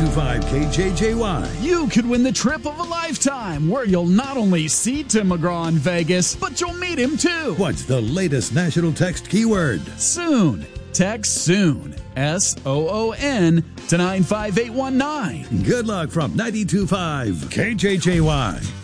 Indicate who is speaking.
Speaker 1: 92.5 KJJY.
Speaker 2: You could win the trip of a lifetime, where you'll not only see Tim McGraw in Vegas, but you'll meet him too.
Speaker 1: What's the latest national text keyword?
Speaker 2: Soon. Text SOON, SOON, to 95819.
Speaker 1: Good luck from 92.5 KJJY.